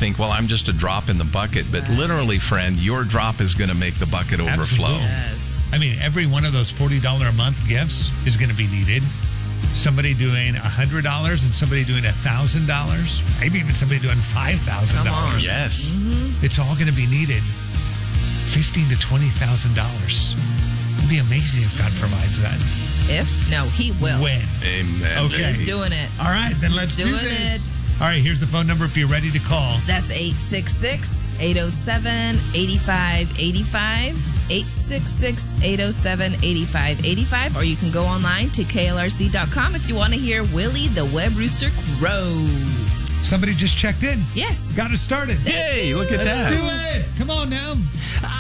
think, well, I'm just a drop in the bucket. But literally, friend, your drop is going to make the bucket overflow. Absolutely. Yes. I mean, every one of those $40 a month gifts is going to be needed. Somebody doing $100 and somebody doing $1,000, maybe even somebody doing $5,000. Yes. It's all going to be needed. $15,000 to $20,000. It'd be amazing if God provides that. No, he will. When? Amen. Okay. He's doing it. All right, then let's do Doing this. All right, here's the phone number if you're ready to call. That's 866-807-8585. 866-807-8585. Or you can go online to klrc.com if you want to hear Willie the Web Rooster crow. Somebody just checked in. Yes. Got it started. Hey, look at that. Let's do it. Come on now.